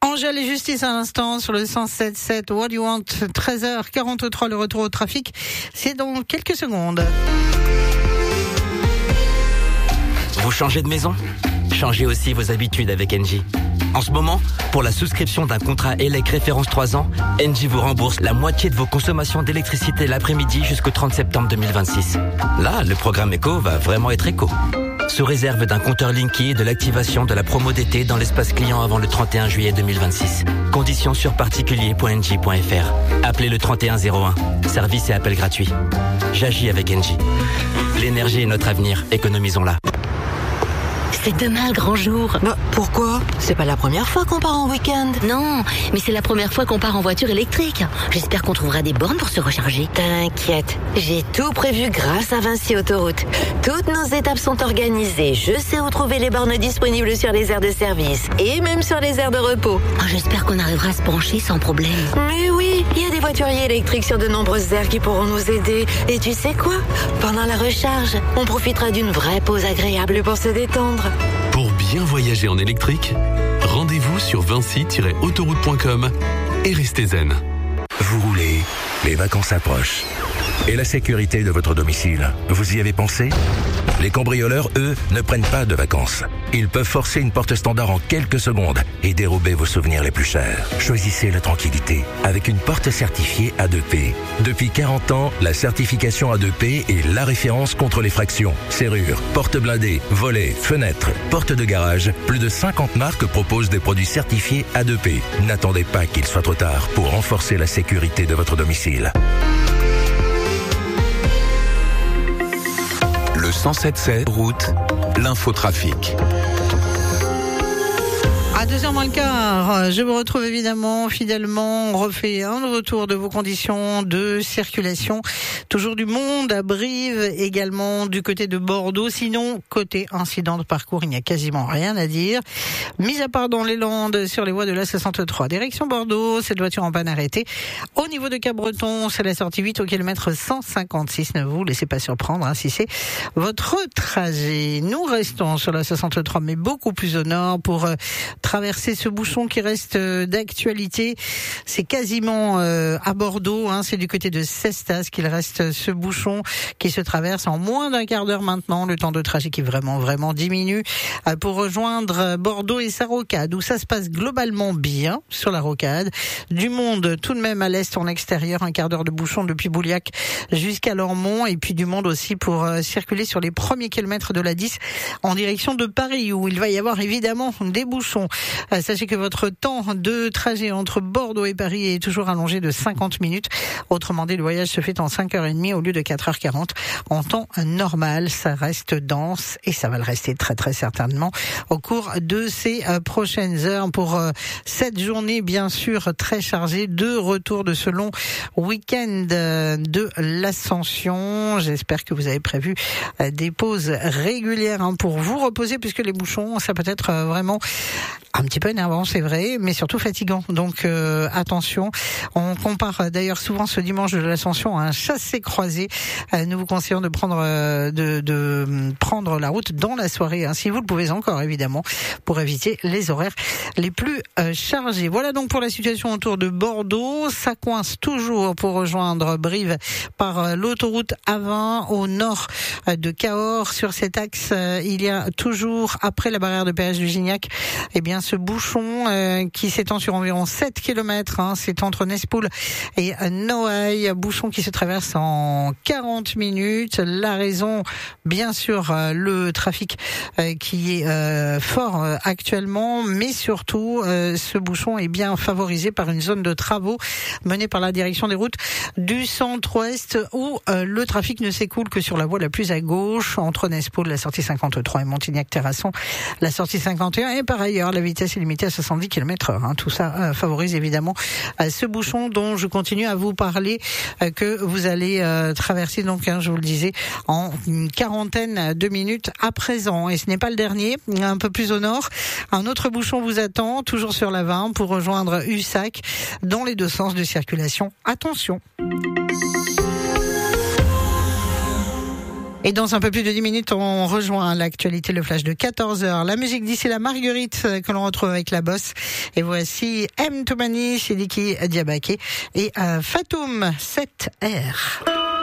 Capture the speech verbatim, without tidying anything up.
Angèle et Justice à l'instant sur le cent sept sept. What you want? treize heures quarante-trois, le retour au trafic. C'est dans quelques secondes. Vous changez de maison? Changez aussi vos habitudes avec Engie. En ce moment, pour la souscription d'un contrat E L E C référence trois ans, Engie vous rembourse la moitié de vos consommations d'électricité l'après-midi jusqu'au trente septembre deux mille vingt-six. Là, le programme éco va vraiment être éco. Sous réserve d'un compteur Linky et de l'activation de la promo d'été dans l'espace client avant le trente et un juillet deux mille vingt-six. Conditions sur particulier point engie point f r. Appelez le trente et un zéro un. Service et appel gratuit. J'agis avec Engie. L'énergie est notre avenir. Économisons-la. C'est demain le grand jour. Bah, pourquoi? C'est pas la première fois qu'on part en week-end. Non, mais c'est la première fois qu'on part en voiture électrique. J'espère qu'on trouvera des bornes pour se recharger. T'inquiète, j'ai tout prévu grâce à Vinci Autoroute. Toutes nos étapes sont organisées. Je sais où trouver les bornes disponibles sur les aires de service et même sur les aires de repos. Oh, j'espère qu'on arrivera à se brancher sans problème. Mais oui, il y a des voituriers électriques sur de nombreuses aires qui pourront nous aider. Et tu sais quoi? Pendant la recharge, on profitera d'une vraie pause agréable pour se détendre. Pour bien voyager en électrique, rendez-vous sur vinci tiret autoroute point com et restez zen. Vous roulez, les vacances approchent. Et la sécurité de votre domicile, vous y avez pensé? Les cambrioleurs, eux, ne prennent pas de vacances. Ils peuvent forcer une porte standard en quelques secondes et dérober vos souvenirs les plus chers. Choisissez la tranquillité avec une porte certifiée A deux P. Depuis quarante ans, la certification A deux P est la référence contre les fractions. Serrures, portes blindées, volets, fenêtres, portes de garage. Plus de cinquante marques proposent des produits certifiés A deux P. N'attendez pas qu'il soit trop tard pour renforcer la sécurité de votre domicile. Le cent sept sept route, l'infotrafic. À deux heures moins le quart, je vous retrouve évidemment fidèlement. On refait un retour de vos conditions de circulation. Toujours du monde à Brive, également du côté de Bordeaux. Sinon, côté incident de parcours, il n'y a quasiment rien à dire. Mis à part dans les Landes, sur les voies de l'A soixante-trois. Direction Bordeaux, cette voiture en panne arrêtée. Au niveau de Cap-Breton, c'est la sortie huit au kilomètre cent cinquante-six. Ne vous laissez pas surprendre hein, si c'est votre trajet. Nous restons sur la soixante-trois, mais beaucoup plus au nord pour euh, traverser ce bouchon qui reste euh, d'actualité. C'est quasiment euh, à Bordeaux, hein, c'est du côté de Cestas qu'il reste ce bouchon qui se traverse en moins d'un quart d'heure maintenant. Le temps de trajet qui vraiment, vraiment diminue euh, pour rejoindre Bordeaux et sa rocade, où ça se passe globalement bien sur la rocade. Du monde tout de même à l'est en extérieur, un quart d'heure de bouchon depuis Bouliac jusqu'à Lormont, et puis du monde aussi pour euh, circuler sur les premiers kilomètres de la dix en direction de Paris, où il va y avoir évidemment des bouchons. Euh, sachez que votre temps de trajet entre Bordeaux et Paris est toujours allongé de cinquante minutes. Autrement dit, le voyage se fait en cinq heures trente au lieu de quatre heures quarante. En temps normal, ça reste dense et ça va le rester très très certainement au cours de ces euh, prochaines heures pour euh, cette journée bien sûr très chargée de retour de ce long week-end euh, de l'Ascension. J'espère que vous avez prévu euh, des pauses régulières hein, pour vous reposer, puisque les bouchons, ça peut être euh, vraiment un petit peu énervant, c'est vrai, mais surtout fatigant. Donc euh, attention. On compare d'ailleurs souvent ce dimanche de l'Ascension à un chassé-croisé. Euh, nous vous conseillons de prendre euh, de, de prendre la route dans la soirée, hein, si vous le pouvez encore évidemment, pour éviter les horaires les plus euh, chargés. Voilà donc pour la situation autour de Bordeaux. Ça coince toujours pour rejoindre Brive par euh, l'autoroute A vingt au nord euh, de Cahors. Sur cet axe, euh, il y a toujours, après la barrière de péage du Gignac, eh bien ce bouchon euh, qui s'étend sur environ sept kilomètres, hein, c'est entre Nespoul et Noailles, bouchon qui se traverse en quarante minutes. La raison, bien sûr, euh, le trafic euh, qui est euh, fort euh, actuellement, mais surtout euh, ce bouchon est bien favorisé par une zone de travaux menée par la direction des routes du centre-ouest, où euh, le trafic ne s'écoule que sur la voie la plus à gauche, entre Nespoul, la sortie cinquante-trois, et Montignac-Terrasson, la sortie cinquante et un, et par ailleurs la vitesse est limitée à soixante-dix kilomètres heure. Hein. Tout ça euh, favorise évidemment euh, ce bouchon dont je continue à vous parler, euh, que vous allez euh, traverser donc, hein, je vous le disais, en une quarantaine de minutes à présent. Et ce n'est pas le dernier, un peu plus au nord. Un autre bouchon vous attend, toujours sur la vingt, pour rejoindre Ussac, dans les deux sens de circulation. circulation. Attention. Et dans un peu plus de dix minutes, on rejoint l'actualité, le flash de quatorze heures. La musique d'ici la Marguerite que l'on retrouve avec la bosse. Et voici M. Toumani, Sidiki Diabaké et euh, Fatoum sept R.